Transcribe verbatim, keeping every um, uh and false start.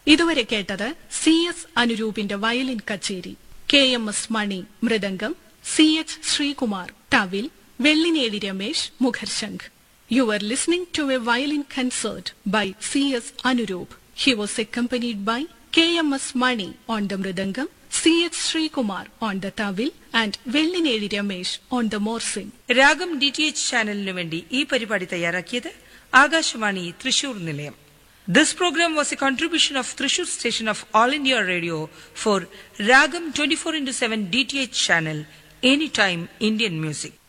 ഇതുവരെ കേട്ടത് C S അനുരൂപിന്റെ violin കച്ചേരി. K M S money mridangam, C H Sreekumar thavil, Vellinezhi Ramesh മുഖർശംഖ്. You were listening to a violin concert by C S Anuroop. He was accompanied by K M S Mani on the mridangam, C H Srikumar on the tawil and Vellineri Ramesh on the morsing. രാഗം D T H ചാനലിനു വേണ്ടി ഈ പരിപാടി തയ്യാറാക്കിയത് ആകാശവാണി തൃശൂർ നിലയം. This program was a contribution of Thrissur station of All India Radio for Ragam twenty-four into seven D T H channel, anytime Indian music.